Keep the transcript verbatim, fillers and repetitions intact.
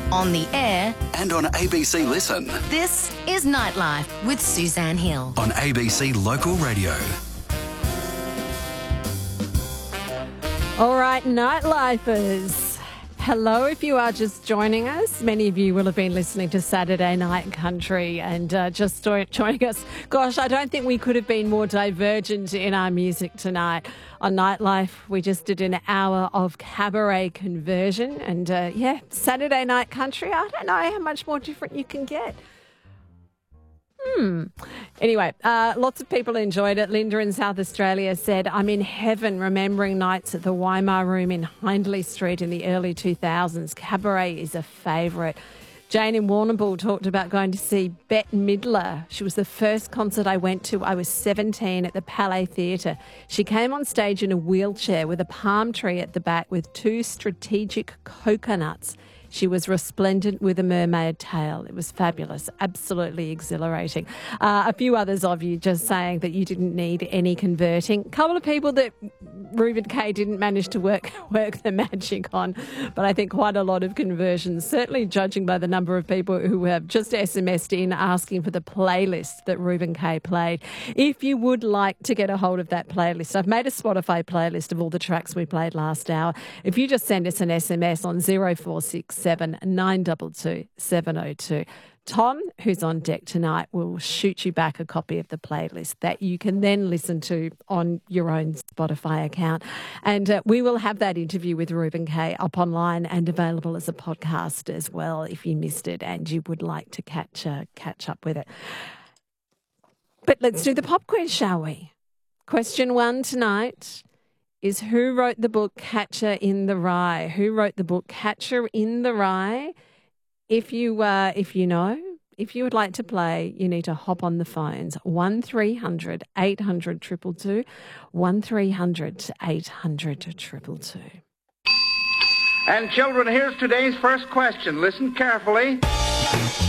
on the air, and on A B C Listen. this is Nightlife with Suzanne Hill. On A B C Local Radio. All right, Nightlifers. Hello, if you are just joining us. Many of you will have been listening to Saturday Night Country and uh, just jo- joining us. Gosh, I don't think we could have been more divergent in our music tonight. On Nightlife, we just did an hour of cabaret conversion. And, uh, yeah, Saturday Night Country, I don't know how much more different you can get. Hmm. Anyway, uh, lots of people enjoyed it. Linda in South Australia said, I'm in heaven remembering nights at the Weimar Room in Hindley Street in the early two thousands. Cabaret is a favourite. Jane in Warrnambool talked about going to see Bette Midler. She was the first concert I went to. I was seventeen at the Palais Theatre. She came on stage in a wheelchair with a palm tree at the back with two strategic coconuts. She was resplendent with a mermaid tail. It was fabulous, absolutely exhilarating. Uh, a few others of you just saying that you didn't need any converting. A couple of people that Reuben Kaye didn't manage to work work the magic on, but I think quite a lot of conversions, certainly judging by the number of people who have just S M S'd in asking for the playlist that Reuben Kaye played. If you would like to get a hold of that playlist, I've made a Spotify playlist of all the tracks we played last hour. If you just send us an S M S on zero four six seven nine two two seven zero two. Tom, who's on deck tonight, will shoot you back a copy of the playlist that you can then listen to on your own Spotify account. And uh, we will have that interview with Reuben Kaye up online and available as a podcast as well if you missed it and you would like to catch uh, catch up with it. But let's do the pop quiz, shall we? Question one tonight is who wrote the book Catcher in the Rye? Who wrote the book Catcher in the Rye? If you uh, if you know, if you would like to play, you need to hop on the phones. one three hundred eight hundred two two two, one three hundred eight hundred two two two. And children, here's today's first question. Listen carefully.